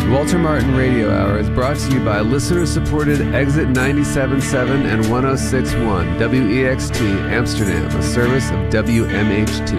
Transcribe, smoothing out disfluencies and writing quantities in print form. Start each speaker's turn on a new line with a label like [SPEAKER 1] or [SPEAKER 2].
[SPEAKER 1] Walter Martin Radio Hour is brought to you by listener-supported Exit 97.7 and 106.1 WEXT Amsterdam, a service of WMHT.